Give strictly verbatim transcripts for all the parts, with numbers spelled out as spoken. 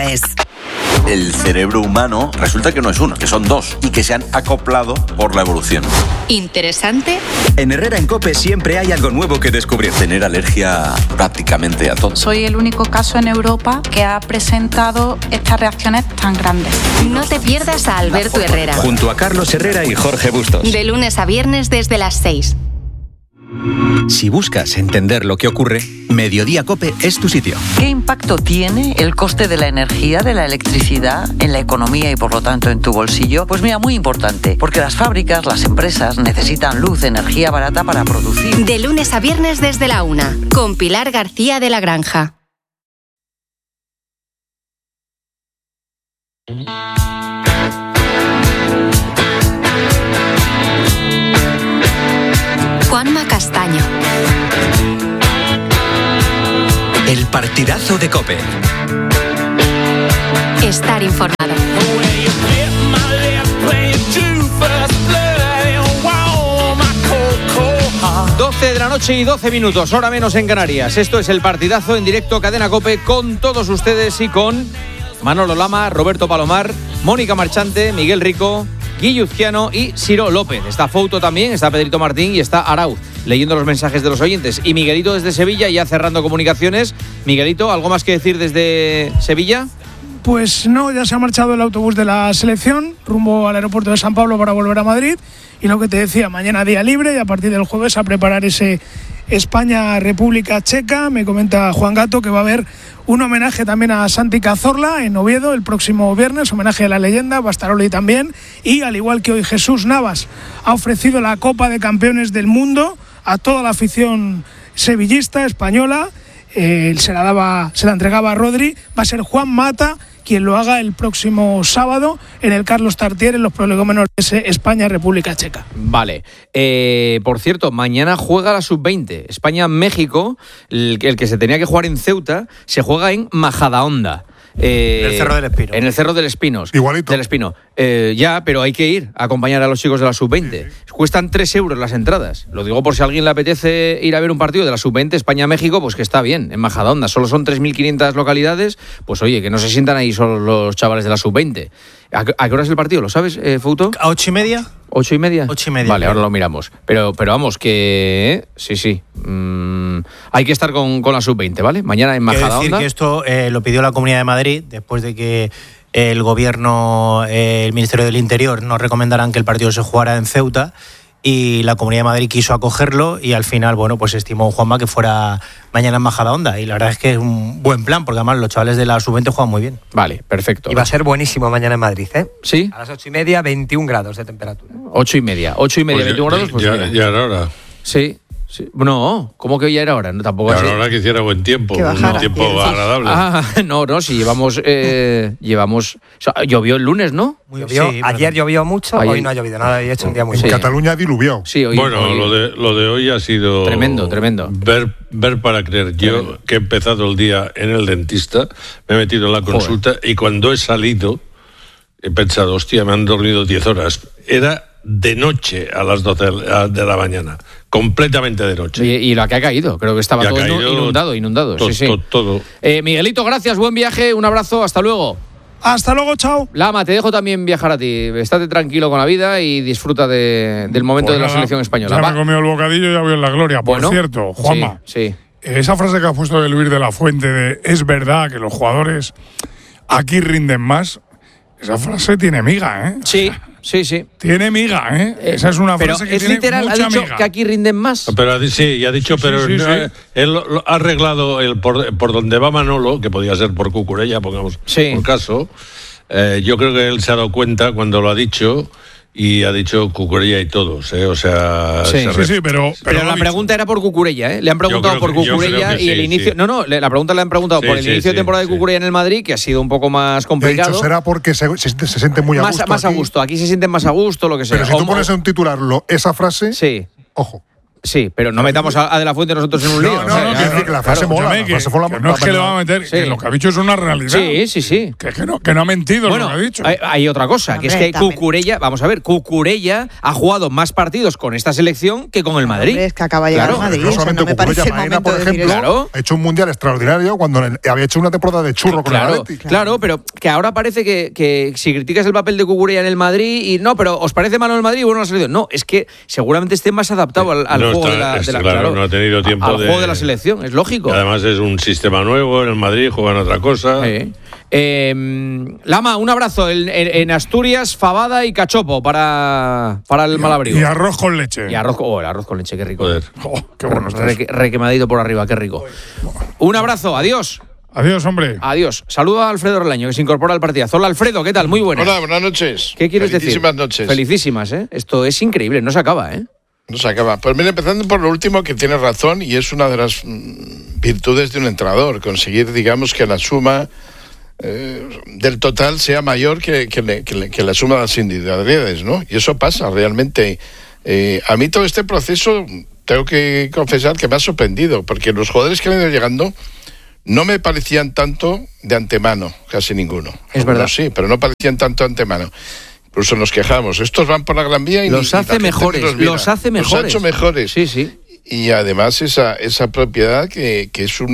es. El cerebro humano resulta que no es uno, que son dos y que se han acoplado por la evolución. ¿Interesante? En Herrera en COPE siempre hay algo nuevo que descubrir. Tener alergia prácticamente a todo. Soy el único caso en Europa que ha presentado estas reacciones tan grandes. No te pierdas a Alberto Herrera. Junto a Carlos Herrera y Jorge Bustos. De lunes a viernes desde las seis. Si buscas entender lo que ocurre, Mediodía COPE es tu sitio. ¿Qué impacto tiene el coste de la energía, de la electricidad, en la economía y por lo tanto en tu bolsillo? Pues mira, muy importante, porque las fábricas, las empresas necesitan luz, energía barata para producir. De lunes a viernes desde la una, con Pilar García de la Granja. Juanma Castaño. El partidazo de COPE. Estar informado. doce de la noche y doce minutos, hora menos en Canarias. Esto es el partidazo en directo Cadena COPE con todos ustedes y con Manolo Lama, Roberto Palomar, Mónica Marchante, Miguel Rico, Guilluzquiano y Ciro López. Está Fouto también, está Pedrito Martín y está Arauz leyendo los mensajes de los oyentes. Y Miguelito desde Sevilla, ya cerrando comunicaciones. Miguelito, ¿algo más que decir desde Sevilla? Pues no, ya se ha marchado el autobús de la selección rumbo al aeropuerto de San Pablo para volver a Madrid. Y lo que te decía, mañana día libre y a partir del jueves a preparar ese España-República Checa. Me comenta Juan Gato que va a haber un homenaje también a Santi Cazorla en Oviedo el próximo viernes, homenaje a la leyenda, Bastaroli también. Y al igual que hoy Jesús Navas ha ofrecido la Copa de Campeones del Mundo a toda la afición sevillista, española, eh, se la daba, se la entregaba a Rodri, va a ser Juan Mata quien lo haga el próximo sábado en el Carlos Tartier en los prolegómenos de ese España-República Checa. Vale. Eh, por cierto, mañana juega la sub veinte. España-México, el, el que se tenía que jugar en Ceuta, se juega en Majadahonda. Eh, en el Cerro del Espino. En el Cerro del Espinos. Igualito. Del Espino. Eh, ya, pero hay que ir a acompañar a los chicos de la sub veinte. Sí, sí. Cuestan tres euros las entradas. Lo digo por si a alguien le apetece ir a ver un partido de la sub veinte España-México, pues que está bien, en Majadahonda. Solo son tres mil quinientas localidades, pues oye, que no se sientan ahí solo los chavales de la sub veinte. ¿A, ¿A qué hora es el partido? ¿Lo sabes, eh, Fouto? ¿A ocho y media? ¿Ocho y media? Ocho y media. Vale, ahora lo miramos. Pero, pero vamos, que... Eh, sí, sí. Mm, hay que estar con, con la sub veinte, ¿vale? Mañana en Majadahonda. Quiero decir que esto eh, lo pidió la Comunidad de Madrid después de que el Gobierno, eh, el Ministerio del Interior nos recomendaran que el partido se jugara en Ceuta y la Comunidad de Madrid quiso acogerlo y al final, bueno, pues estimó Juanma que fuera mañana en Majadahonda y la verdad es que es un buen plan porque además los chavales de la sub veinte juegan muy bien. Vale, perfecto. Y va a ser buenísimo mañana en Madrid, ¿eh? ¿Sí? A las ocho y media, veintiún grados de temperatura. Ocho y media, ocho y media, Pues veintiún ya, grados, pues ya, mira. ya era hora. Sí. Sí. No, ¿cómo que ya era hora? No, tampoco Ya así. era hora que hiciera buen tiempo, Que bajara. un tiempo agradable. Ah, no, no, si llevamos, eh, llevamos, o sea, llovió el lunes, ¿no? Muy llovió, sí, ayer pero... llovió mucho, Ayer... hoy no ha llovido nada, y ha hecho un día muy En sí. Cataluña ha diluviado. Sí, hoy, bueno, hoy... Lo, de, lo de hoy ha sido... Tremendo, tremendo. Ver, ver para creer. Yo, tremendo. Que he empezado el día en el dentista, me he metido en la consulta Joder. Y cuando he salido, he pensado, hostia, me han dormido diez horas. Era de noche a las doce de la mañana. Completamente de noche. Y, y la que ha caído, creo que estaba todo caído, inundado, inundado. To, sí, sí. To, todo. Eh, Miguelito, gracias, buen viaje, un abrazo, hasta luego. Hasta luego, chao. Lama, te dejo también viajar a ti. Estate tranquilo con la vida y disfruta de, del momento pues de la nada, selección española. Ya Va. me he comido el bocadillo y ya voy en la gloria. Por bueno, cierto, Juanma, sí, sí. esa frase que ha puesto de Luis de la Fuente de es verdad que los jugadores aquí rinden más, esa frase tiene miga, ¿eh? Sí. Sí, sí. Tiene miga, ¿eh? eh Esa es una frase pero que es tiene literal, mucha ha dicho miga. que aquí rinden más. Pero sí, ya ha dicho, sí, pero sí, sí, no, sí. él lo, lo ha arreglado el por, por donde va Manolo, que podía ser por Cucurella, pongamos sí. por caso. Eh, yo creo que él se ha dado cuenta cuando lo ha dicho y ha dicho Cucurella y todos, ¿eh? O sea... Sí, se sí, ref... sí, pero... Pero, pero la pregunta era por Cucurella, ¿eh? Le han preguntado por que, Cucurella y sí, el inicio... Sí. No, no, la pregunta le han preguntado sí, por el sí, inicio sí, de temporada sí. de Cucurella en el Madrid, que ha sido un poco más complicado. De hecho, será porque se, se, se siente muy a más, gusto Más aquí. a gusto, aquí se sienten más a gusto, lo que sea. Pero si tú pones en un titular lo, esa frase, sí. ojo. Sí, pero no metamos a, a De La Fuente nosotros en un lío. No, no, o sea, no, ya, que, que la frase claro, mola. Escúchame, La que- frase fue la- que no es que le va a meter, Sí. que lo que ha dicho es una realidad. Sí, sí, sí. Que, que no, que no ha mentido Bueno, lo que ha dicho. hay, hay otra cosa, que es Hombre, que también. Cucurella, vamos a ver, Cucurella ha jugado más partidos con esta selección que con el Madrid. Hombre, es que acaba de llegar Claro, al Madrid. No o sea, solamente no me parece Cucurella, el Maena, momento por de decir ejemplo, eso. Claro. ha hecho un mundial extraordinario cuando en el- había hecho una temporada de churro con Claro, el Atleti. claro, pero que ahora parece que, que si criticas el papel de Cucurella en el Madrid y no, pero ¿os parece malo el Madrid? Bueno, la selección. No, es que seguramente esté más adaptado al, al No juego está- de la, de está la- claro, no ha tenido tiempo al de- juego de la selección, es lógico. Y además es un sistema nuevo, en el Madrid juegan otra cosa. Sí. Eh, Lama, un abrazo en, en- en Asturias, fabada y cachopo para, para el Malabrigo. Y arroz con leche. Y arroz, con- oh, el arroz con leche, qué rico. Joder. Oh, qué bueno está Re- eso. requemadito por arriba, qué rico. Un abrazo, adiós. Adiós, hombre. Adiós. Saludo a Alfredo Relaño, que se incorpora al partidazo. Hola, Alfredo, ¿qué tal? Muy buenas. Hola, buenas noches. ¿Qué quieres Felicísimas decir? noches. Felicísimas, ¿eh? Esto es increíble, no se acaba, ¿eh? No se acaba. Pues mira, empezando por lo último, que tienes razón, y es una de las mm, virtudes de un entrenador, conseguir, digamos, que la suma eh, del total sea mayor que, que, le- que le- que la suma de las individualidades, ¿no? Y eso pasa realmente. Eh, a mí todo este proceso, tengo que confesar que me ha sorprendido, porque los jugadores que han ido llegando no me parecían tanto de antemano, casi ninguno. Es verdad. Algunos sí, pero no parecían tanto de antemano. Incluso nos quejamos. Estos van por la Gran Vía y Los ni- ni hace la gente mejores, ni mira. los hace Los ha mejores. hecho mejores. Sí, sí. Y además esa, esa propiedad que, que es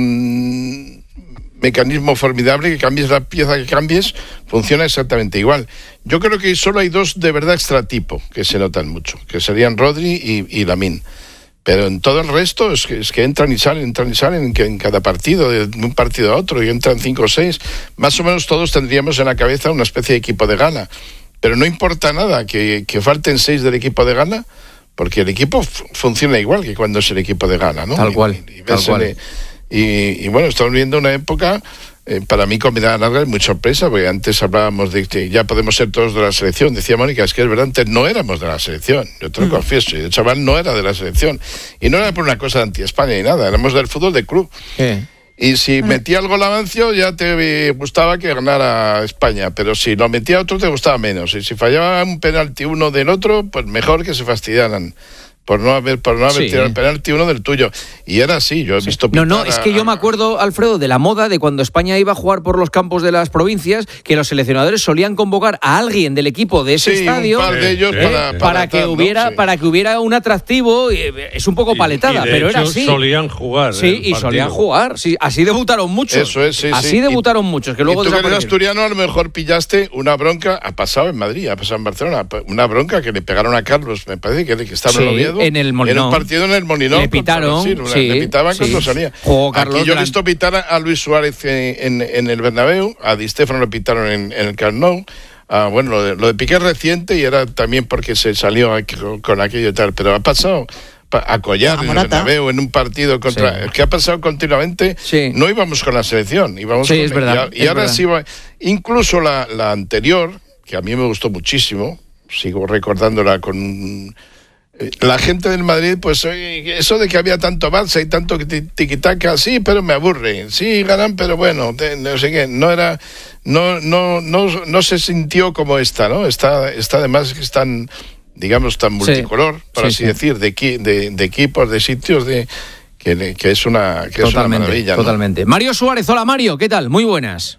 un mecanismo formidable, que cambies la pieza que cambies, funciona exactamente igual. Yo creo que solo hay dos de verdad extratipo que se notan mucho, que serían Rodri y, y Lamine. Pero en todo el resto es que, es que entran y salen, entran y salen en, que- en cada partido, de un partido a otro, y entran cinco o seis. Más o menos todos tendríamos en la cabeza una especie de equipo de gala. Pero no importa nada que, que falten seis del equipo de gala, porque el equipo f- funciona igual que cuando es el equipo de gala, ¿no? Tal Y- cual, y, y tal ves cual. el- y- y bueno, estamos viendo una época, eh, para mí con mirada larga es muy sorpresa, porque antes hablábamos de que ya podemos ser todos de la selección. Decía Mónica, es que es verdad, antes no éramos de la selección. Yo te lo confieso, y el chaval no era de la selección. Y no era por una cosa de anti-España ni nada, éramos del fútbol de club. ¿Qué? Y si metía algo Lavancio ya te gustaba que ganara España, pero si lo metía otro te gustaba menos. Y si fallaba un penalti uno del otro, pues mejor que se fastidiaran por no haber por no haber Sí. tirado el penalti uno del tuyo. Y era así, yo he visto No, no, pitar es a- que yo me acuerdo, Alfredo, de la moda de cuando España iba a jugar por los campos de las provincias, que los seleccionadores solían convocar a alguien del equipo de ese Sí, un estadio par de ellos eh, para- para, para que tal, ¿no? hubiera Sí. para que hubiera un atractivo. eh, Es un poco paletada, Y de pero era hecho, así. solían jugar. Sí, el y partido. solían jugar. Sí, así debutaron muchos. Eso es, sí, así sí. debutaron muchos, que luego y tú que eres desaparecieron. asturiano a lo mejor pillaste una bronca, ha pasado en Madrid, ha pasado en Barcelona, una bronca que le pegaron a Carlos, me parece que, que estaba Sí, en Oviedo, en el Molinón. un partido en el Molinón. Le contra pitaron, Brasil, una- sí, le pitaban cuando sí. salía. Jugó Carlos Aquí yo he Gran- visto pitar a, a Luis Suárez en, en, en el Bernabéu, a Di Stéfano lo pitaron en, en el Camp Nou. Ah, bueno, lo de, lo de Piqué es reciente y era también porque se salió aquí con, con aquello y tal, pero ha pasado pa- a Collar en el Bernabéu en un partido contra... Sí. Es que ha pasado continuamente. Sí. No íbamos con la selección, íbamos Sí, con... es verdad, Y, a- y es ahora verdad. sí va... Incluso la, la anterior, que a mí me gustó muchísimo, sigo recordándola con... un- eh, La gente del Madrid, pues oye, eso de que había tanto Barça y tanto ti- tiquitaca, sí, pero me aburre. Sí, ganan, pero bueno, te- no sé qué, no era, no, no, no, no se sintió como esta, ¿no? Está, está además que están, digamos, tan multicolor, por sí, así sí. decir, de, equi- de, de equipos, de sitios, de que, que es una, que es una Totalmente, maravilla, ¿no? totalmente. Mario Suárez, hola Mario, ¿qué tal? Muy buenas.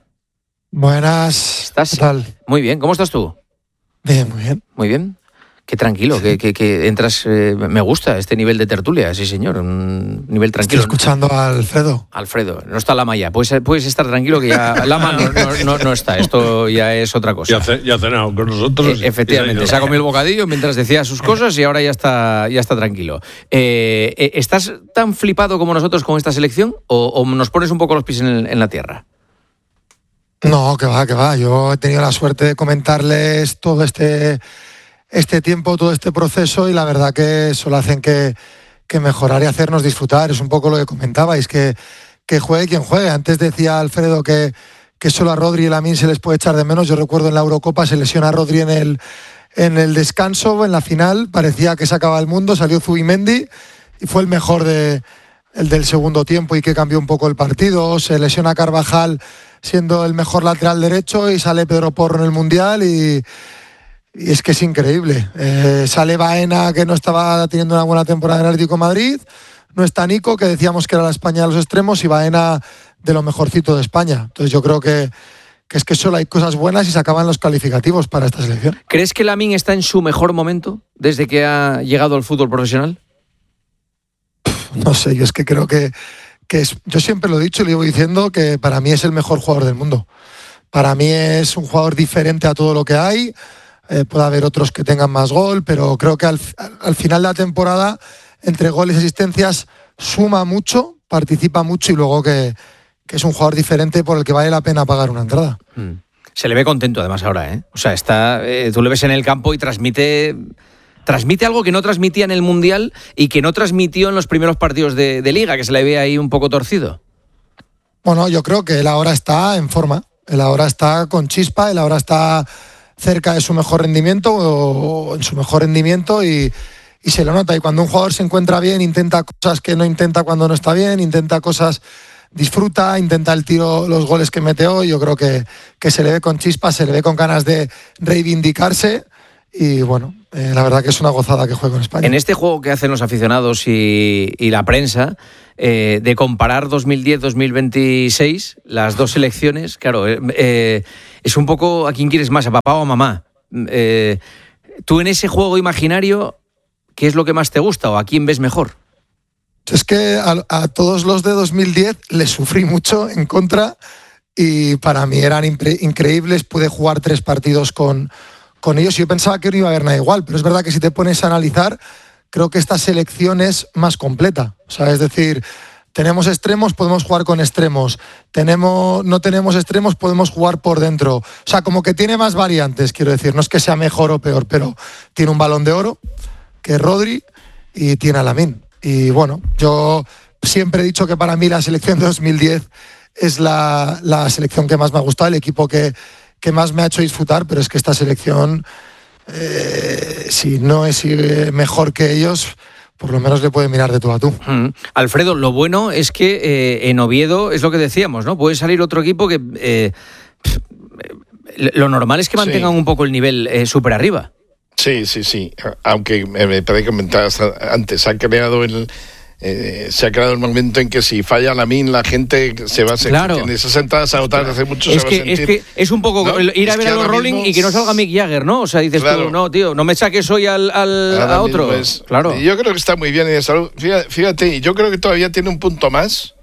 Buenas. ¿Estás? ¿Qué tal? Muy bien, ¿cómo estás tú? Bien, muy bien. Muy bien. Qué tranquilo, que, que, que entras. eh, me gusta este nivel de tertulia, sí, señor. Un nivel Estoy tranquilo. escuchando a Alfredo. Alfredo, no está Lama ya. Puedes, puedes estar tranquilo que ya Lama no, no, no, no está. Esto ya es otra cosa. Ya, ce- ya ha cenado con nosotros. Eh, efectivamente, se ha comido el bocadillo mientras decía sus cosas y ahora ya está, ya está tranquilo. Eh, eh, ¿Estás tan flipado como nosotros con esta selección o, o nos pones un poco los pies en, el- en la tierra? No, que va, que va. Yo he tenido la suerte de comentarles todo este, este tiempo, todo este proceso y la verdad que solo hacen que, que mejorar y hacernos disfrutar. Es un poco lo que comentabais, que, que juegue quien juegue. Antes decía Alfredo que, que solo a Rodri y a Lamine se les puede echar de menos. Yo recuerdo en la Eurocopa se lesiona a Rodri en el, en el descanso, en la final, parecía que se acababa el mundo, salió Zubimendi y fue el mejor de, el del segundo tiempo y que cambió un poco el partido. Se lesiona Carvajal siendo el mejor lateral derecho y sale Pedro Porro en el Mundial y, y es que es increíble. Eh, sale Baena, que no estaba teniendo una buena temporada en el Atlético de Madrid, no está Nico, que decíamos que era la España de los extremos, y Baena de lo mejorcito de España. Entonces yo creo que, que es que solo hay cosas buenas y se acaban los calificativos para esta selección. ¿Crees que Lamine está en su mejor momento desde que ha llegado al fútbol profesional? No sé, yo es que creo que, que es, yo siempre lo he dicho y lo llevo diciendo, que para mí es el mejor jugador del mundo. Para mí es un jugador diferente a todo lo que hay. Eh, puede haber otros que tengan más gol, pero creo que al, al final de la temporada, entre goles y asistencias, suma mucho, participa mucho, y luego que, que es un jugador diferente por el que vale la pena pagar una entrada. Mm. Se le ve contento además ahora, ¿eh? O sea, está, eh, tú le ves en el campo y transmite, transmite algo que no transmitía en el Mundial y que no transmitió en los primeros partidos de, de Liga, que se le ve ahí un poco torcido. Bueno, yo creo que él ahora está en forma, él ahora está con chispa, él ahora está cerca de su mejor rendimiento o en su mejor rendimiento y, y se lo nota. Y cuando un jugador se encuentra bien, intenta cosas que no intenta cuando no está bien, intenta cosas, disfruta, intenta el tiro, los goles que mete hoy. Yo creo que, que se le ve con chispa, se le ve con ganas de reivindicarse y bueno, eh, la verdad que es una gozada que juegue con España. En este juego que hacen los aficionados y, y la prensa, eh, de comparar dos mil diez dos mil veintiséis, las dos selecciones, claro, eh, eh, es un poco a quién quieres más, a papá o a mamá. Eh, tú en ese juego imaginario, ¿qué es lo que más te gusta o a quién ves mejor? Es que a, a todos los de dos mil diez les sufrí mucho en contra y para mí eran impre- increíbles. Pude jugar tres partidos con, con ellos y yo pensaba que no iba a haber nada igual, pero es verdad que si te pones a analizar, creo que esta selección es más completa. O sea, es decir, tenemos extremos, podemos jugar con extremos. Tenemos, no tenemos extremos, podemos jugar por dentro. O sea, como que tiene más variantes, quiero decir. No es que sea mejor o peor, pero tiene un Balón de Oro, que es Rodri, y tiene a Lamine. Y bueno, yo siempre he dicho que para mí la selección de dos mil diez es la, la selección que más me ha gustado, el equipo que, que más me ha hecho disfrutar, pero es que esta selección, eh, si no es mejor que ellos, por lo menos le puede mirar de tú a tú. Mm. Alfredo, lo bueno es que eh, en Oviedo es lo que decíamos, ¿no? Puede salir otro equipo que eh, lo normal es que mantengan sí. un poco el nivel eh, súper arriba. Sí, sí, sí. Aunque me parece que comentabas antes, se ha creado el eh, se ha creado el momento en que si falla Lamine la gente se va a sentir. Claro. En esas entradas agotadas hace mucho es se que, va a sentir. Es que es un poco ¿no? ir a ver a los Rolling mismo... y que no salga Mick Jagger, ¿no? O sea, dices claro. tú, no, tío, no me saques hoy al, al a otro. Es, claro. Yo creo que está muy bien en salud. Fíjate, fíjate, yo creo que todavía tiene un punto más,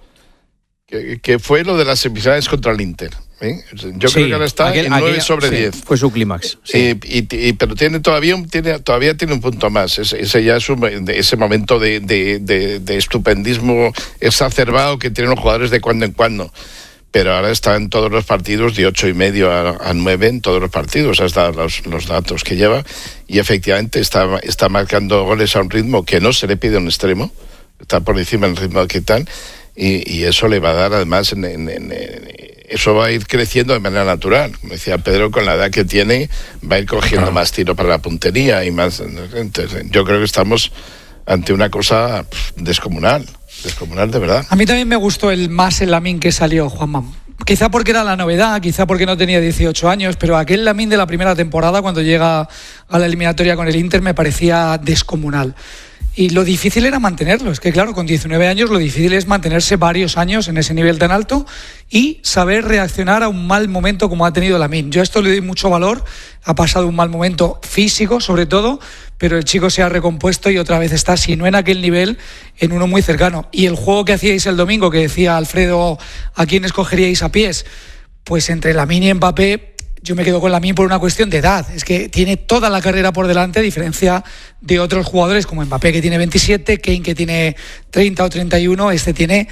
que, que fue lo de las semifinales contra el Inter. ¿Eh? Yo sí, creo que ahora está aquel, en nueve sobre diez. Sí, fue su clímax. Sí. Eh, y, y, pero tiene todavía, tiene, todavía tiene un punto más. Ese, ese ya es un, ese momento de, de, de, de estupendismo exacerbado que tienen los jugadores de cuando en cuando. Pero ahora está en todos los partidos de ocho y medio a, a nueve en todos los partidos, hasta los, los datos que lleva. Y efectivamente está, está marcando goles a un ritmo que no se le pide a un extremo. Está por encima del ritmo que tal. Y, y eso le va a dar además en, en, en, en eso va a ir creciendo de manera natural. Como decía Pedro, con la edad que tiene, va a ir cogiendo claro. más tiro para la puntería y más. Entonces, yo creo que estamos ante una cosa pff, descomunal, descomunal de verdad. A mí también me gustó el más el Lamine que salió, Juanma. Quizá porque era la novedad, quizá porque no tenía dieciocho años, pero aquel Lamine de la primera temporada, cuando llega a la eliminatoria con el Inter, me parecía descomunal. Y lo difícil era mantenerlo. Es que claro, con diecinueve años lo difícil es mantenerse varios años en ese nivel tan alto y saber reaccionar a un mal momento como ha tenido Lamine. Yo a esto le doy mucho valor. Ha pasado un mal momento físico sobre todo, pero el chico se ha recompuesto y otra vez está, si no en aquel nivel, en uno muy cercano. Y el juego que hacíais el domingo, que decía Alfredo, ¿a quién escogeríais a pies? Pues entre Lamine y Mbappé, yo me quedo con Lamine por una cuestión de edad. Es que tiene toda la carrera por delante, a diferencia de otros jugadores como Mbappé, que tiene veintisiete, Kane, que tiene treinta o treinta y uno. Este tiene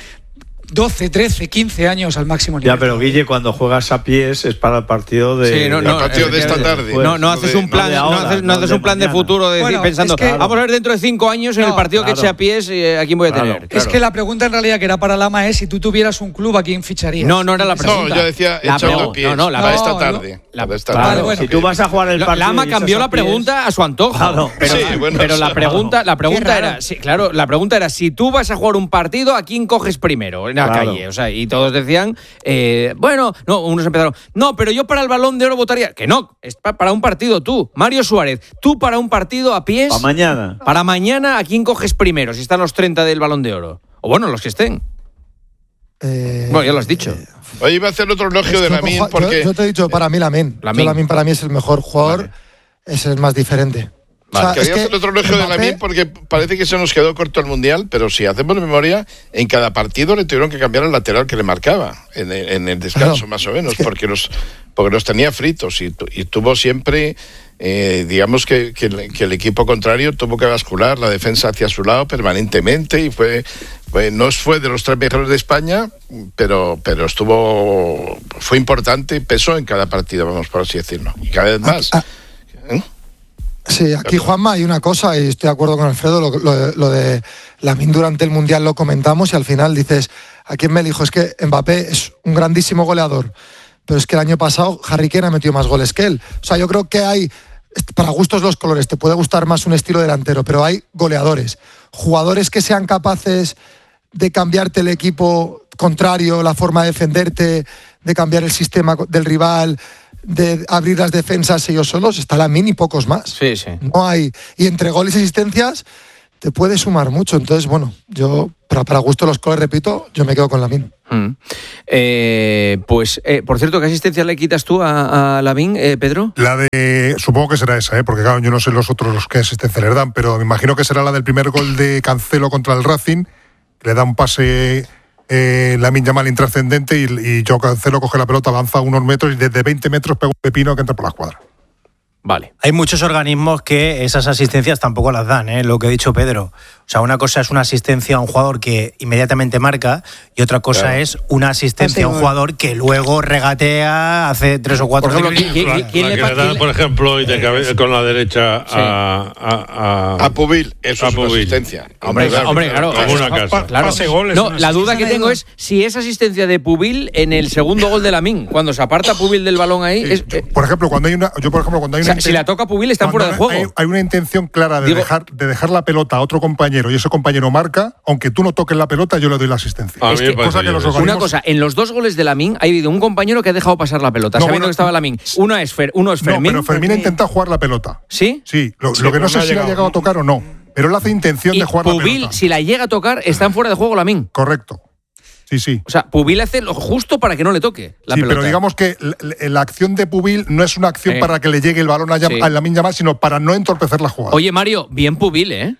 doce, trece, quince años al máximo nivel. Ya, pero Guille, cuando juegas a pies es para el partido de, sí, no, no, el partido de esta tarde. No, no haces un plan, no, de ahora, no haces, no haces un plan de futuro de bueno, decir, pensando, es que, vamos a ver dentro de cinco años en no, el partido claro. que eche a pies a quién voy a claro, tener. Claro. Es que la pregunta en realidad que era para Lama es si tú tuvieras un club, ¿a quién ficharías? No, no era la pregunta. No, yo decía echando a pies. No, no, la para esta tarde. La, la esta tarde. Vale, bueno, si tú vas a jugar el partido. Lama cambió la pregunta a su antojo. Claro, pero, sí, bueno, pero la pregunta, la pregunta era, sí, claro, la pregunta era si tú vas a jugar un partido, ¿a quién coges primero? En la Claro. calle. O sea, y todos decían, eh, bueno, no, unos empezaron, no, pero yo para el Balón de Oro votaría. Que no, es pa- para un partido tú. Mario Suárez, tú para un partido a pies. Para mañana. Para mañana, ¿a quién coges primero? Si están los treinta del Balón de Oro. O bueno, los que estén. Eh, Bueno, ya lo has dicho. Oye, iba a hacer otro elogio es de que Lamine yo, porque... yo te he dicho, para mí Lamine. Lamine. Yo Lamine para mí es el mejor jugador, es el más diferente. O sea, Quería es que hacer otro elogio de Mbappé- Lamine porque parece que se nos quedó corto el Mundial, pero si hacemos memoria, en cada partido le tuvieron que cambiar el lateral que le marcaba, en el, en el descanso Claro. más o menos, porque los porque los tenía fritos y, tu- y tuvo siempre, eh, digamos que, que, el- que el equipo contrario tuvo que bascular la defensa hacia su lado permanentemente y fue, fue no fue de los tres mejores de España, pero, pero estuvo, fue importante, pesó en cada partido, vamos por así decirlo, y cada vez más. ¿Eh? Sí, aquí Juanma hay una cosa, y estoy de acuerdo con Alfredo, lo, lo- lo de Lamine durante el Mundial lo comentamos y al final dices, ¿a quién me elijo? Es que Mbappé es un grandísimo goleador, pero es que el año pasado Harry Kane ha metido más goles que él. O sea, yo creo que hay, para gustos los colores, te puede gustar más un estilo delantero, pero hay goleadores, jugadores que sean capaces de cambiarte el equipo contrario, la forma de defenderte, de cambiar el sistema del rival, de abrir las defensas ellos solos, está Lamine y pocos más. Sí, sí. No hay. Y entre goles y asistencias te puede sumar mucho. Entonces, bueno, yo, para, para gusto los colores, repito, yo me quedo con Lamine. Mm. Eh, pues, eh, por cierto, ¿qué asistencia le quitas tú a, a Lamine, eh, Pedro? La de, supongo que será esa, ¿eh? Porque claro, yo no sé los otros los que asistencia le dan, pero me imagino que será la del primer gol de Cancelo contra el Racing, que le da un pase eh, Lamine Yamal intrascendente y, y Joao Cancelo coge la pelota, avanza unos metros y desde veinte metros pega un pepino que entra por la escuadra. Vale. Hay muchos organismos que esas asistencias tampoco las dan, ¿eh? Lo que ha dicho Pedro. O sea, una cosa es una asistencia a un jugador que inmediatamente marca y otra cosa Claro. es una asistencia a un jugador que luego regatea, hace tres o cuatro... Por ejemplo, dribbling. ¿quién- quién- La, quién la le que pa- le quién da, le- por ejemplo, y de cabe- con la derecha Sí. a, a, a, A Pubil, eso a es una Pubil. asistencia. Hombre, Claro, hombre, claro. Como una casa. Claro. Pase goles, No, una la duda que asistencia tengo de- es si es asistencia de Pubil en el segundo gol de Lamine. Cuando se aparta Pubil del balón ahí. Sí, es- yo, eh, por ejemplo, cuando hay una, yo por ejemplo cuando hay o una sea, si la toca Pubil están cuando fuera de juego. Hay, hay una intención clara de Digo- dejar de dejar la pelota a otro compañero y ese compañero marca, aunque tú no toques la pelota, yo le doy la asistencia. A mí Es me que- parece cosa que bien los eso. Una organismos- cosa, en los dos goles de Lamine ha habido un compañero que ha dejado pasar la pelota, No, sabiendo bueno, que estaba Lamine. Uno es, Fer, uno es No, Fermín. pero Fermín ha intentado jugar la pelota. ¿Sí? Sí, lo, Sí, lo que pero no sé no ha si la ha llegado. llegado a tocar o no, pero él hace intención Y de jugar la Pubil, pelota. si la llega a tocar, está en fuera de juego Lamine. Correcto. Sí, sí. O sea, Pubil hace lo justo para que no le toque la Sí, pelota. pero digamos que la, la acción de Pubil no es una acción Sí. para que le llegue el balón a, Yam- Sí. a Lamine Yamal, sino para no entorpecer la jugada. Oye, Mario, bien Pubil, ¿eh?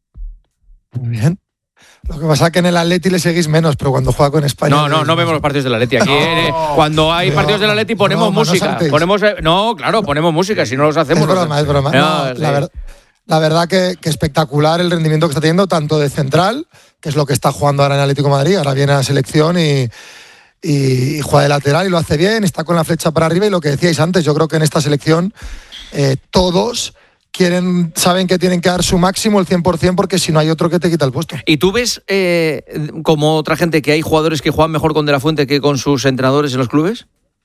Muy bien. Lo que pasa es que en el Atleti le seguís menos, pero cuando juega con España... No, no, le- no vemos los partidos del Atleti. Aquí, eh, cuando hay No, partidos del Atleti ponemos no, no música. saltéis. Ponemos, eh, no, claro, ponemos música. Si no los hacemos. Es los- broma, es broma. No, No, sí. la, ver- la verdad que, que espectacular el rendimiento que está teniendo, tanto de central, que es lo que está jugando ahora en Atlético de Madrid, ahora viene a la selección y, y, y juega de lateral y lo hace bien, está con la flecha para arriba y lo que decíais antes, yo creo que en esta selección eh, todos quieren, saben que tienen que dar su máximo, el cien por ciento, porque si no hay otro que te quita el puesto. ¿Y tú ves, eh, como otra gente, que hay jugadores que juegan mejor con De La Fuente que con sus entrenadores en los clubes?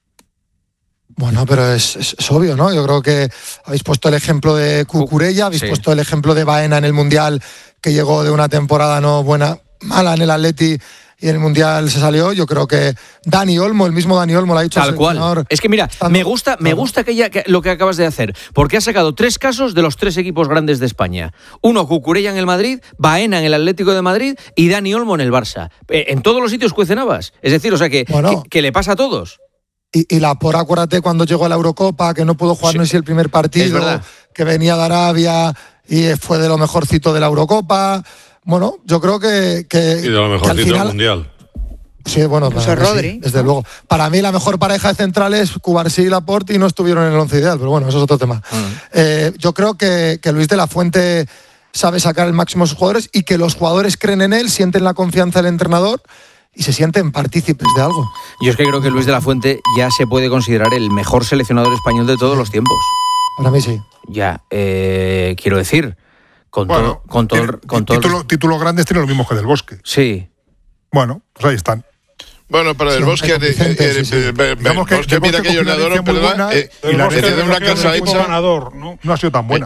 Bueno, pero es, es- es obvio, ¿no? Yo creo que habéis puesto el ejemplo de Cucurella, habéis Sí. puesto el ejemplo de Baena en el Mundial, que llegó de una temporada no buena, mala en el Atleti y en el Mundial se salió. Yo creo que Dani Olmo, el mismo Dani Olmo, lo ha dicho el Tal cual. seleccionador. Es que mira, me gusta, me gusta que ya, que- lo que acabas de hacer, porque has sacado tres casos de los tres equipos grandes de España. Uno, Cucurella en el Madrid, Baena en el Atlético de Madrid y Dani Olmo en el Barça. Eh, en todos los sitios cuecen habas. Es decir, o sea que, Bueno. que, que le pasa a todos. Y, y la por, acuérdate, cuando llegó a la Eurocopa, que no pudo jugar, Sí. no sé si el primer Es partido, verdad. que venía de Arabia y fue de lo mejorcito de la Eurocopa. Bueno, yo creo que, que, Y de lo que mejorcito al del final, mundial. Sí, bueno, Incluso para mí sí, Rodri. desde luego. Para mí la mejor pareja de centrales, Cubarsí y Laporte, y no estuvieron en el once ideal, pero bueno, eso es otro tema. Eh, yo creo que, que Luis de la Fuente sabe sacar el máximo a sus jugadores y que los jugadores creen en él, sienten la confianza del entrenador y se sienten partícipes de algo. Yo es que creo que Luis de la Fuente ya se puede considerar el mejor seleccionador español de todos los tiempos. Para mí sí. Ya, eh, quiero decir, con Bueno, todo, con todo, tiene- con todo. título- títulos grandes tiene lo mismo que Del Bosque. Sí. Bueno, pues ahí están. Bueno, para Sí, el Bosque, hombre, eh, Vicente, eh, sí, sí. eh, eh, Digamos que Bosque Del mira Bosque aquello cogió una nadador, herencia muy ¿verdad? buena, Eh, y la heredó herencia de una de casa un equipo hecha. ganador, ¿no? No ha sido tan buena.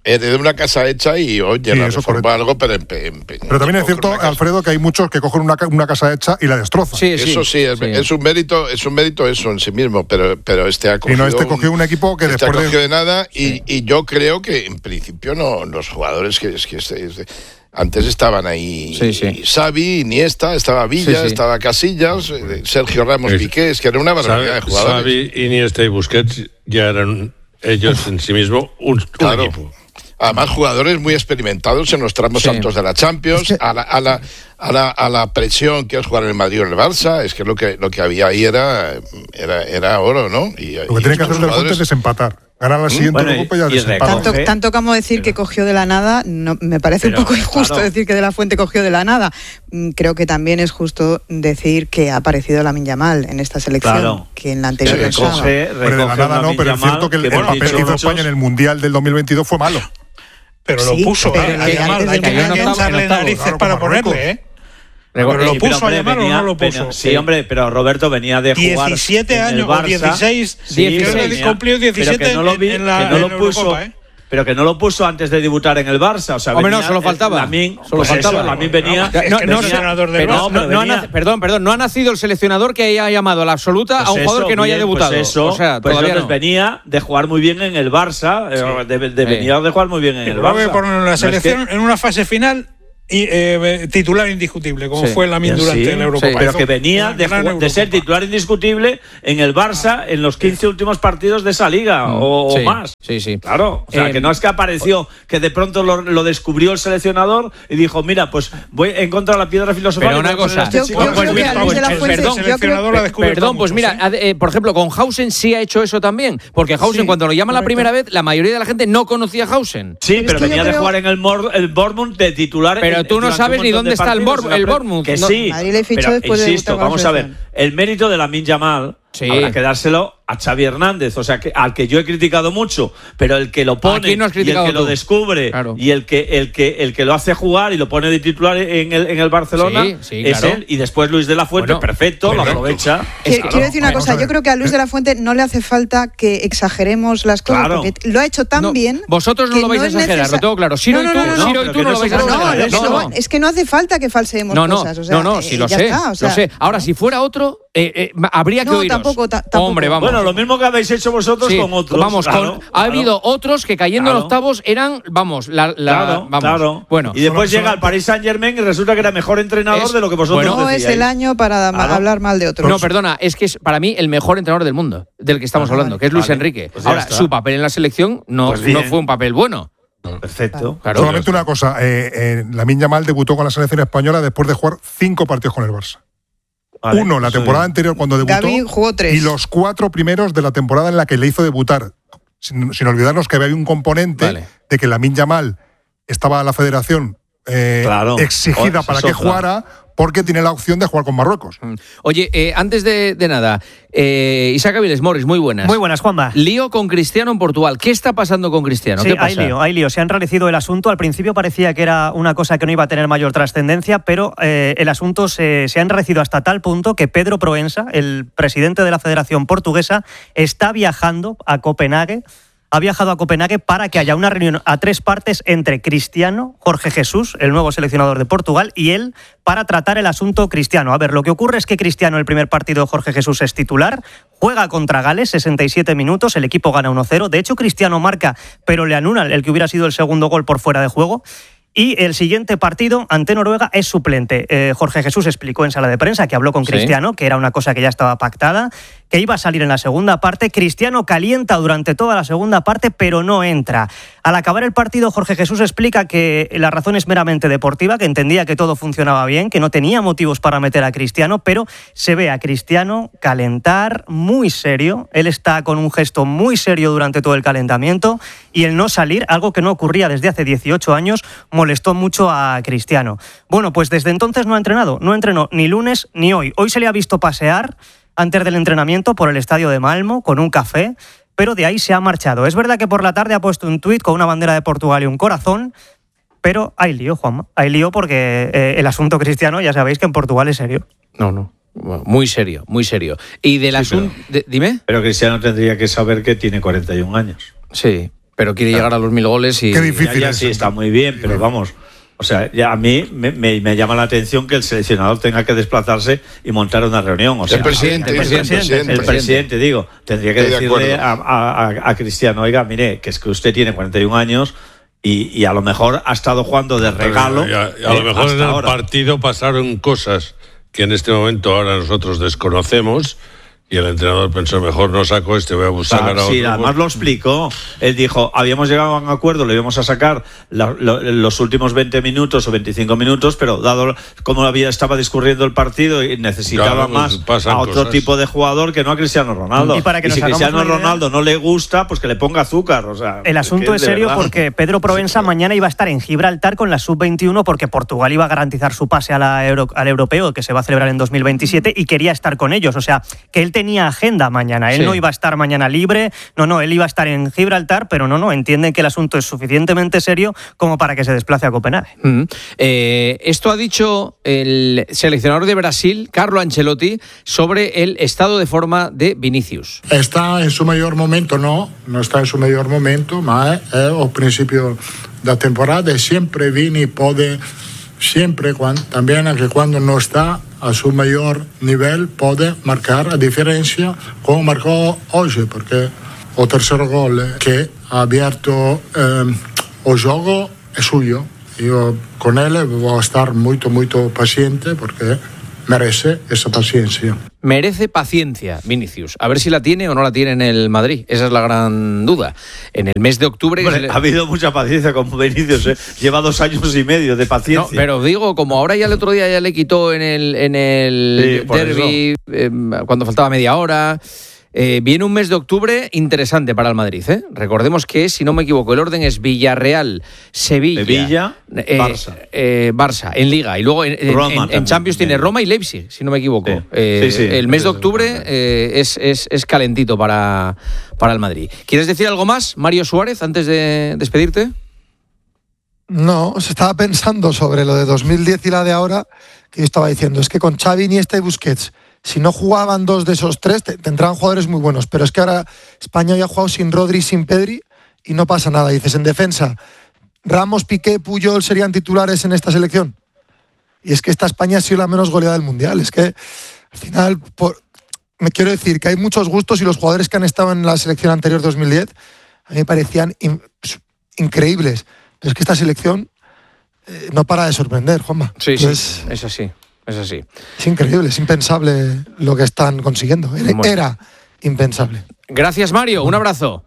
heredé una casa hecha y oye, Sí, la eso reforma correcto. algo, pero en, pe- en pe- Pero también es con cierto, una casa. Alfredo, que hay muchos que cogen una, ca- una casa hecha y la destrozan. Eso sí, es, es un mérito, es un mérito eso en sí mismo, pero, pero este ha Y cogido no, este cogió un equipo que este después ha de... cogido de nada y, y yo creo que en principio no los jugadores que es que este- este- antes estaban ahí Xavi, Iniesta, estaba Villa, Sí, sí. estaba Casillas, eh, Sergio Ramos, Es- Piqué, es que era una barbaridad de jugadores. Xavi, Iniesta y Busquets ya eran ellos en sí mismos un, un Claro. equipo. Además, jugadores muy experimentados en los tramos Sí. altos de la Champions, a, la, a, la, a, la, a la presión que es jugar en el Madrid o en el Barça, es que lo que, lo que había ahí era, era, era oro, ¿no? Y, Lo que tiene que hacer el del Fuente es desempatar. Ganar la siguiente Bueno, y- Copa y ya y desempata. Tanto, tanto como decir que cogió de la nada, no, me parece Pero, un poco injusto claro. decir que De la Fuente cogió de la nada. Mm, Creo que también es justo decir que ha aparecido Lamine Yamal en esta selección, Claro. que en la anterior Sí, no estaba. recoge- Hombre, de la recoge nada una no, pero es Yamal cierto que el, que el hemos papel dicho que hizo muchos- España en el Mundial del dos mil veintidós fue malo. Pero lo Sí, puso, pero ¿eh? la A Yamal Yamal, desde hay que, que hay que no estaba, echarle no estaba, narices claro, para como Marruecos. ponerle, ¿eh? Pero, Pero lo sí, puso a hombre, Yamal o venía- no lo venía- puso. sí, hombre, pero Roberto venía de jugar diecisiete en el años o Barça. dieciséis, Sí, creo que venía, cumplió pero diecisiete que no lo vi- en la- que no en lo puso, Eurocopa, ¿eh? pero que no lo puso antes de debutar en el Barça, o sea, Hombre, no, venía- solo faltaba. Lamine, Solo pues faltaba. eso, Lamine venía, No, no, venía- seleccionador del pero Barça. no, pero no ha venía- nac- perdón, perdón, no ha nacido el seleccionador que haya llamado a la absoluta Pues a un jugador eso, que no haya bien, debutado. Pues eso, o sea, pues todavía entonces no. venía de jugar muy bien en el Barça, eh, de, de Sí. venir de jugar muy bien en el Luego que Barça. por la No es que- selección en una fase final y eh, titular indiscutible, como Sí. fue Lamine Sí, durante la Eurocopa. pero Hizo que venía una de, gran jugar- de ser Eurocopa. titular indiscutible en el Barça en los quince últimos partidos de esa liga o, o Sí, más. Sí, sí. Claro, o sea, Eh, que no es que apareció, que de pronto lo, lo descubrió el seleccionador y dijo, mira, pues voy en contra de la piedra filosofal. Pero y voy una a poner cosa, a este Yo- chico". yo creo que a Luis de la pues, Fuente- perdón, yo creo- seleccionador la ha descubierto perdón, pues muchos, mira, eh, por ejemplo, con Hausen sí ha hecho eso también, porque Hausen Sí, cuando lo llaman la correcto. primera vez, la mayoría de la gente no conocía a Hausen. Sí, Pero pero es que yo venía de creo- jugar en el, Mor- el Bournemouth de titular. Pero en- tú no durante sabes un ni montón dónde de está el partidos Bor- en la el Premier. Bournemouth. Que No, sí, Madrid le fichó pero después de insisto, debutar con la vamos a ver, selección. el mérito de Lamine Yamal Sí. habrá que dárselo a Xavi Hernández, o sea, que al que yo he criticado mucho, pero el que lo pone quién no has y el criticado que lo tú? descubre Claro. y el que el que el que lo hace jugar y lo pone de titular en el en el Barcelona Sí, sí, es claro. él, y después Luis de la Fuente, Bueno, perfecto, lo perfecto. aprovecha. Que- Claro. Quiero decir una vamos cosa, a ver. yo creo que a Luis de la Fuente no le hace falta que exageremos las cosas, Claro. porque lo ha hecho tan No, bien. vosotros no que lo vais a es exagerar, necesa- lo tengo claro. Siro No, y no, tú, no, no, Siro y pero tú que no no lo vais se a puede No, exagerar. lo que No, no- no. es que no hace falta que falseemos No, no, cosas. O sea, no, no, eh, si lo ya sé, está, o sea, lo sé. Ahora, si fuera otro, eh, eh, habría que No, oíros. tampoco, ta- tampoco. Hombre, vamos. Bueno, lo mismo que habéis hecho vosotros Sí, con otros. vamos, claro, con, ha claro. habido otros que cayendo en Claro. octavos eran, vamos, la, la Claro, vamos. claro. Bueno, y después solo- llega el Paris Saint Germain y resulta que era mejor entrenador Es- de lo que vosotros bueno, no es decíais. el año para ma- Claro. hablar mal de otros. no, perdona, es que es para mí el mejor entrenador del mundo, del que estamos Ah, hablando, vale. que es Luis Vale, Enrique. pues ya Ahora, está. su papel en la selección no, Pues bien. no fue un papel bueno. Perfecto. Claro. Solamente una cosa, eh, eh, Lamine Yamal debutó con la selección española después de jugar cinco partidos con el Barça. Vale, Uno la eso temporada bien. anterior cuando debutó Gavi jugó tres. y los cuatro primeros de la temporada en la que le hizo debutar. Sin, sin olvidarnos que había un componente Vale. de que Lamine Yamal estaba a la federación eh, Claro. exigida Oh, para esa que es otra. jugara porque tiene la opción de jugar con Marruecos. Oye, eh, antes de, de nada, eh, Isaac Aviles Morris, muy buenas. Muy buenas, Juanma. Lío con Cristiano en Portugal. ¿Qué está pasando con Cristiano? Sí, ¿Qué pasa? hay lío, hay lío. Se ha enrarecido el asunto. Al principio parecía que era una cosa que no iba a tener mayor trascendencia, pero eh, el asunto se, se ha enrarecido hasta tal punto que Pedro Proensa, el presidente de la Federación Portuguesa, está viajando a Copenhague. Ha viajado a Copenhague para que haya una reunión a tres partes entre Cristiano, Jorge Jesús, el nuevo seleccionador de Portugal, y él para tratar el asunto Cristiano. A ver, lo que ocurre es que Cristiano, el primer partido de Jorge Jesús, es titular, juega contra Gales, sesenta y siete minutos, el equipo gana uno cero. De hecho, Cristiano marca, pero le anulan el que hubiera sido el segundo gol por fuera de juego. Y el siguiente partido ante Noruega es suplente. Eh, Jorge Jesús explicó en sala de prensa que habló con Sí. Cristiano, que era una cosa que ya estaba pactada, que iba a salir en la segunda parte. Cristiano calienta durante toda la segunda parte, pero no entra. Al acabar el partido, Jorge Jesús explica que la razón es meramente deportiva, que entendía que todo funcionaba bien, que no tenía motivos para meter a Cristiano, pero se ve a Cristiano calentar muy serio. Él está con un gesto muy serio durante todo el calentamiento y el no salir, algo que no ocurría desde hace dieciocho años, molestó mucho a Cristiano. Bueno, pues desde entonces no ha entrenado, no entrenó ni lunes ni hoy. Hoy se le ha visto pasear antes del entrenamiento por el estadio de Malmo con un café, pero de ahí se ha marchado. Es verdad que por la tarde ha puesto un tuit con una bandera de Portugal y un corazón, pero hay lío, Juanma. Hay lío porque eh, el asunto Cristiano, ya sabéis que en Portugal es serio. No, no. Muy serio, muy serio. Y del Sí, asunto... de- Dime. Pero Cristiano tendría que saber que tiene cuarenta y un años. Sí. Pero quiere llegar a los mil goles y... Qué difícil ya, ya, es. sí, está muy bien, pero vamos... O sea, ya a mí me, me, me llama la atención que el seleccionador tenga que desplazarse y montar una reunión. O sea, el presidente, el, el presidente, presidente, el presidente, digo, tendría que Estoy de decirle a, acuerdo. a, a, a Cristiano, oiga, mire, que es que usted tiene cuarenta y un años y, y a lo mejor ha estado jugando de regalo. Y a, y a lo eh, mejor hasta en el ahora. partido pasaron cosas que en este momento ahora nosotros desconocemos. Y el entrenador pensó, mejor no saco este, voy a buscar Claro, a otro. sí, además lo explicó. Él dijo, habíamos llegado a un acuerdo, le íbamos a sacar la, lo, los últimos veinte minutos o veinticinco minutos, pero dado cómo había, estaba discurriendo el partido y necesitaba Claro, pues más pasan a otro cosas. tipo de jugador que no a Cristiano Ronaldo. Y para que nos si hagamos Cristiano una idea- Ronaldo no le gusta, pues que le ponga azúcar. O sea, El asunto que es de serio verdad. porque Pedro Provenza mañana iba a estar en Gibraltar con la sub veintiuno porque Portugal iba a garantizar su pase a la Euro- al europeo que se va a celebrar en dos mil veintisiete y quería estar con ellos. O sea, que él tenía agenda mañana. Él Sí. no iba a estar mañana libre, no, no, él iba a estar en Gibraltar, pero no, no, entienden que el asunto es suficientemente serio como para que se desplace a Copenhague. Mm. Eh, esto ha dicho el seleccionador de Brasil, Carlo Ancelotti, sobre el estado de forma de Vinicius. Está en su mejor momento, no, no está en su mejor momento, ma è, è al principio da temporada e sempre Vini puede, siempre, cuando, también anche quando no está a su mayor nivel, puede marcar a diferencia como marcó hoy, porque el tercer gol que ha abierto eh, el juego es suyo. Yo con él voy a estar muy, muy paciente porque merece esa paciencia. Merece paciencia, Vinicius. A ver si la tiene o no la tiene en el Madrid. Esa es la gran duda. En el mes de octubre... Hombre, que se le- ha habido mucha paciencia con Vinicius, ¿eh? Lleva dos años y medio de No, paciencia. pero digo, como ahora ya el otro día ya le quitó en el, en el Sí, por derbi, eh, cuando faltaba media hora... Eh, viene un mes de octubre interesante para el Madrid, ¿eh? Recordemos que, si no me equivoco, el orden es Villarreal, Sevilla, Sevilla, eh, Barça. eh, Barça en Liga, y luego en, en- Roma en- en también. Champions tiene Roma y Leipzig, si no me equivoco. Sí. Eh, Sí, sí. el mes de octubre eh, es, es, es calentito para, para el Madrid. ¿Quieres decir algo más, Mario Suárez, antes de despedirte? No, se estaba pensando sobre lo de dos mil diez y la de ahora, que yo estaba diciendo, es que con Xavi, Iniesta y Busquets, si no jugaban dos de esos tres, te- tendrán jugadores muy buenos, pero es que ahora España había jugado sin Rodri y sin Pedri y no pasa nada. Dices, en defensa, Ramos, Piqué, Puyol serían titulares en esta selección. Y es que esta España ha sido la menos goleada del Mundial. Es que al final, por- me quiero decir que hay muchos gustos y los jugadores que han estado en la selección anterior dos mil diez a mí me parecían in- increíbles. Pero es que esta selección eh, no para de sorprender, Juanma. Sí, Entonces, sí, es así, es así. es increíble, es impensable lo que están consiguiendo. Era, Bueno. era impensable. Gracias, Mario. Un abrazo.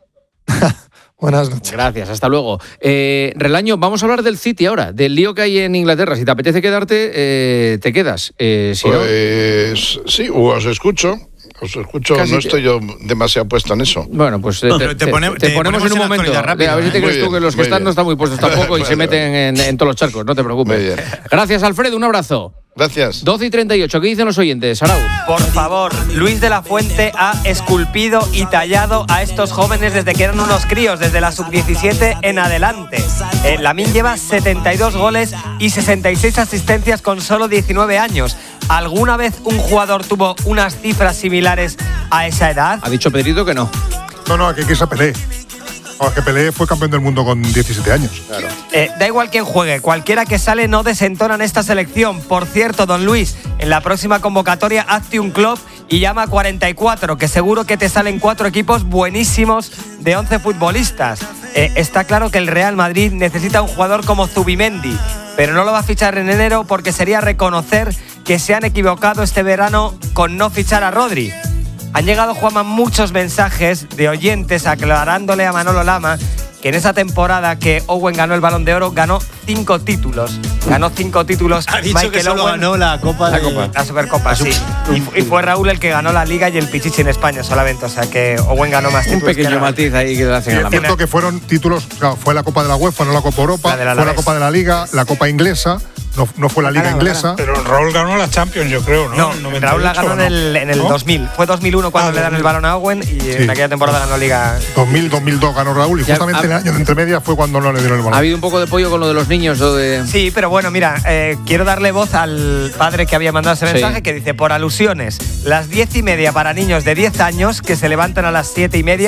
Buenas noches. Gracias, hasta luego. Eh, Relaño, vamos a hablar del City ahora, del lío que hay en Inglaterra. Si te apetece quedarte, eh, te quedas. Eh, si no, Pues sí, os escucho. Os escucho, Casi no te- estoy yo demasiado puesto en eso. bueno, pues eh, No, te, pero te te- pone- te te ponemos ponemos en un en momento. actualidad rápida, a ver si te ¿eh? crees Muy tú que bien, los que muy están bien. no están muy puestos tampoco y se Vale, meten en, en todos los charcos. No te preocupes. Muy bien. Gracias, Alfredo. Un abrazo. Gracias. doce y treinta y ocho. ¿Qué dicen los oyentes, Arauz? Por favor, Luis de la Fuente ha esculpido y tallado a estos jóvenes desde que eran unos críos, desde la sub diecisiete en adelante. Eh, Lamine lleva setenta y dos goles y sesenta y seis asistencias con solo diecinueve años. ¿Alguna vez un jugador tuvo unas cifras similares a esa edad? Ha dicho Pedrito que no. No, no, que, que se Pelé. No, que Pelé fue campeón del mundo con diecisiete años. Claro. Eh, da igual quién juegue, cualquiera que sale no desentona en esta selección. Por cierto, don Luis, en la próxima convocatoria hazte un club y llama a cuarenta y cuatro, que seguro que te salen cuatro equipos buenísimos de once futbolistas. Eh, está claro que el Real Madrid necesita un jugador como Zubimendi, pero no lo va a fichar en enero porque sería reconocer que se han equivocado este verano con no fichar a Rodri. Han llegado, Juanma, muchos mensajes de oyentes aclarándole a Manolo Lama que en esa temporada que Owen ganó el Balón de Oro ganó cinco títulos. Ganó cinco títulos. Ha dicho Michael que solo Owen, ganó la Copa la, de- Copa. la Supercopa, sí. Y, fu- y fue Raúl el que ganó la Liga y el Pichichi en España solamente. O sea que Owen ganó más Un títulos. que pequeño Raúl. matiz ahí que le hacen Y a es la cierto mano. que fueron títulos, claro, fue la Copa de la UEFA, no la Copa Europa, La del fue la Alavés. Copa de la Liga, la Copa Inglesa, no, no fue la Liga Claro, inglesa. Pero Raúl ganó la Champions, yo creo, ¿no? No, En noventa y Raúl la ocho, ganó en ¿no? el, en el ¿No? dos mil. Fue dos mil uno cuando Ah, le dan el dos mil. balón a Owen y Sí. en aquella temporada ganó Liga. dos mil, dos mil dos ganó Raúl y Ya, justamente ha- en el año de entre medias fue cuando no le dieron el Ha balón. habido un poco de pollo con lo de los niños, lo de... Sí, pero bueno, mira, eh, quiero darle voz al padre que había mandado ese Sí. mensaje que dice, por alusiones, las diez y media para niños de diez años que se levantan a las siete y media,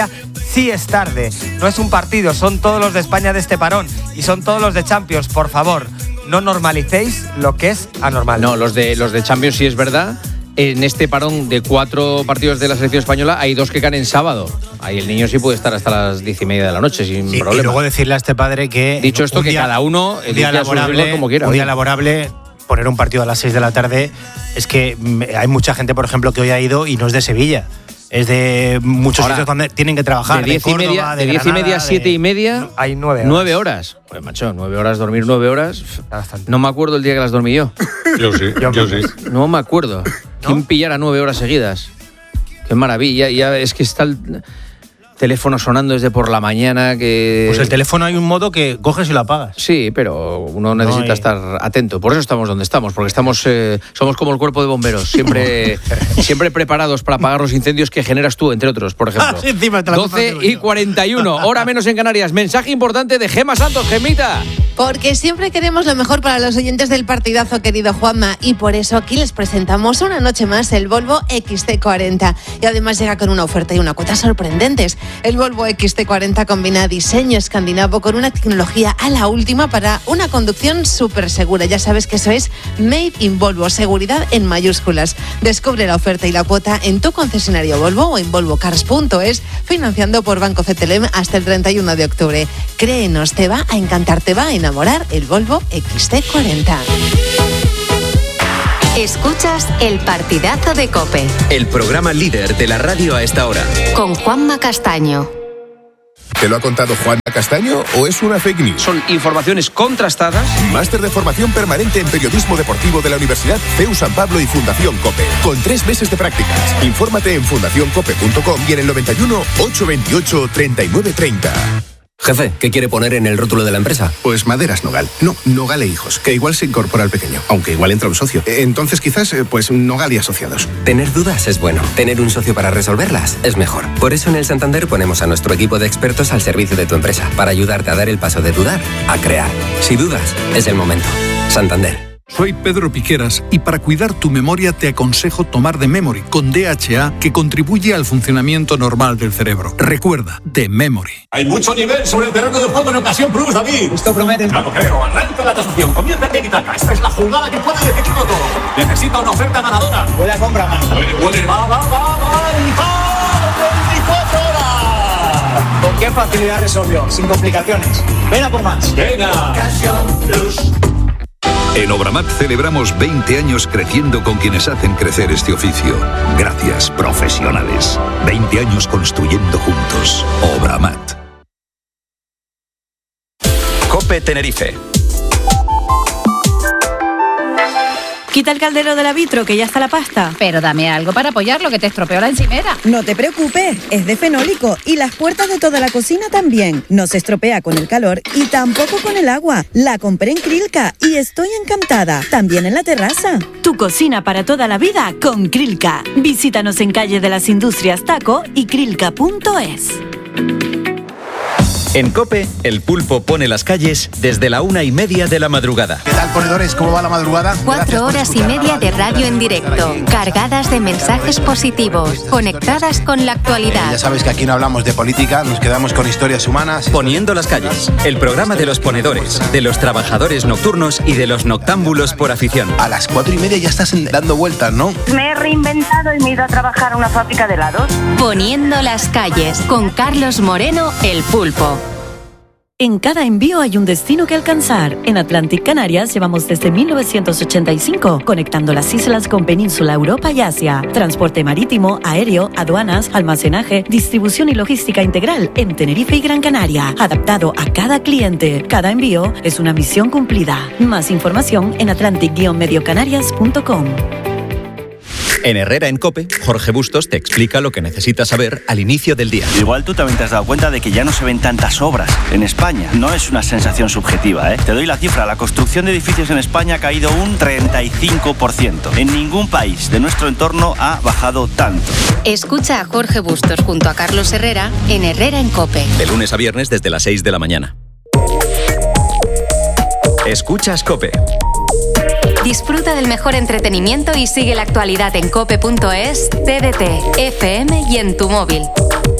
sí es tarde. No es un partido, son todos los de España de este parón y son todos los de Champions. Por favor, no normalicéis lo que es anormal. No, los de, los de Champions sí es verdad. En este parón de cuatro partidos de la selección española hay dos que caen en sábado. Ahí el niño sí puede estar hasta las diez y media de la noche sin sí, problema. Y luego decirle a este padre que... Dicho esto, que día, cada uno un día laborable, como quiera. Un día laborable, poner un partido a las seis de la tarde, es que hay mucha gente, por ejemplo, que hoy ha ido y no es de Sevilla. Es de muchos Ahora, sitios donde tienen que trabajar. De diez y media, de diez y media a siete y media. Hay nueve horas. Nueve horas. Pues macho, nueve horas, dormir nueve horas. No me acuerdo el día que las dormí yo. Yo sí, yo, yo sí. No me acuerdo. ¿Quién ¿No? pillara nueve horas seguidas? Qué maravilla. Ya es que está el teléfono sonando desde por la mañana. Que... Pues el teléfono hay un modo que coges y lo apagas. Sí, pero uno necesita no hay... estar atento. Por eso estamos donde estamos, porque estamos eh, somos como el cuerpo de bomberos, siempre, siempre preparados para apagar los incendios que generas tú, entre otros, por ejemplo. Ah, sí, encima te la doce y cuarenta y uno, hora menos en Canarias. Mensaje importante de Gema Santos. Gemita. Porque siempre queremos lo mejor para los oyentes del partidazo, querido Juanma, y por eso aquí les presentamos una noche más el Volvo equis ce cuarenta. Y además llega con una oferta y una cuota sorprendentes. El Volvo equis ce cuarenta combina diseño escandinavo con una tecnología a la última para una conducción súper segura. Ya sabes que eso es Made in Volvo, seguridad en mayúsculas. Descubre la oferta y la cuota en tu concesionario Volvo o en volvo cars punto es, financiando por Banco C T L M hasta el treinta y uno de octubre. Créenos, te va a encantar, te va a enamorar el Volvo equis ce cuarenta. Escuchas el partidazo de COPE. El programa líder de la radio a esta hora. Con Juanma Castaño. ¿Te lo ha contado Juanma Castaño o es una fake news? Son informaciones contrastadas. Máster de formación permanente en periodismo deportivo de la Universidad C E U San Pablo y Fundación COPE. Con tres meses de prácticas. Infórmate en fundación cope punto com y en el noventa y uno, ochocientos veintiocho, treinta y nueve treinta. Jefe, ¿qué quiere poner en el rótulo de la empresa? Pues Maderas Nogal. No, Nogal e Hijos, que igual se incorpora al pequeño, aunque igual entra un socio. Entonces quizás, pues Nogal y Asociados. Tener dudas es bueno. Tener un socio para resolverlas es mejor. Por eso en el Santander ponemos a nuestro equipo de expertos al servicio de tu empresa, para ayudarte a dar el paso de dudar a crear. Si dudas, es el momento. Santander. Soy Pedro Piqueras y para cuidar tu memoria te aconsejo tomar The Memory con D H A, que contribuye al funcionamiento normal del cerebro. Recuerda, The Memory. Hay mucho nivel sobre el terreno de juego en Ocasión Plus, David. Esto promete. No lo creo. Arranca la tasación. Comienza el tiki-taka. Esta es la jugada que puede decidirlo todo. Necesita una oferta ganadora. Puede comprar más. Puede, puede. Va, va, va, va. veinticuatro horas. ¿Con qué facilidad resolvió? Sin complicaciones. Ven a por más. Venga. Ocasión Plus. En Obramat celebramos veinte años creciendo con quienes hacen crecer este oficio. Gracias, profesionales. veinte años construyendo juntos. Obramat. COPE Tenerife. Quita el caldero del vitro, que ya está la pasta. Pero dame algo para apoyarlo, que te estropeó la encimera. No te preocupes, es de fenólico y las puertas de toda la cocina también. No se estropea con el calor y tampoco con el agua. La compré en Krilka y estoy encantada. También en la terraza. Tu cocina para toda la vida con Krilka. Visítanos en Calle de las Industrias Taco y krilka punto es. En COPE, el pulpo pone las calles desde la una y media de la madrugada. ¿Qué tal, ponedores? ¿Cómo va la madrugada? Cuatro horas y media de radio en directo, cargadas de mensajes positivos, conectadas con la actualidad. Eh, ya sabes que aquí no hablamos de política, nos quedamos con historias humanas. Poniendo las calles, el programa de los ponedores, de los trabajadores nocturnos y de los noctámbulos por afición. A las cuatro y media ya estás dando vueltas, ¿no? Me he reinventado y me he ido a trabajar a una fábrica de helados. Poniendo las calles, con Carlos Moreno, el pulpo. En cada envío hay un destino que alcanzar. En Atlantic Canarias llevamos desde mil novecientos ochenta y cinco, conectando las islas con Península, Europa y Asia. Transporte marítimo, aéreo, aduanas, almacenaje, distribución y logística integral en Tenerife y Gran Canaria. Adaptado a cada cliente. Cada envío es una misión cumplida. Más información en atlantic guion medio canarias punto com. En Herrera en COPE, Jorge Bustos te explica lo que necesitas saber al inicio del día. Igual tú también te has dado cuenta de que ya no se ven tantas obras en España. No es una sensación subjetiva, ¿eh? Te doy la cifra. La construcción de edificios en España ha caído un treinta y cinco por ciento. En ningún país de nuestro entorno ha bajado tanto. Escucha a Jorge Bustos junto a Carlos Herrera en Herrera en COPE. De lunes a viernes desde las seis de la mañana. Escuchas COPE. Disfruta del mejor entretenimiento y sigue la actualidad en cope punto es, T D T, F M y en tu móvil.